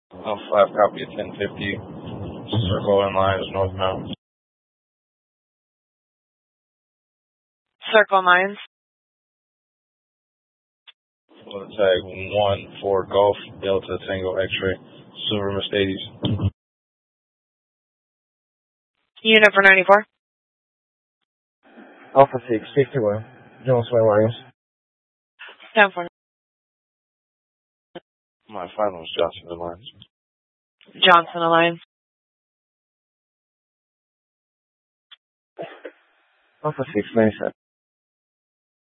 Flat copy at 1050. Circle in lines northbound. Circle lines. Tag 1 for Golf Delta Tango X-ray Silver Mercedes. Unit for 94. Alpha 6, 51. Jones Way Williams. 10-4. My final is Johnson Alliance. Johnson Alliance. Alpha 6, 97.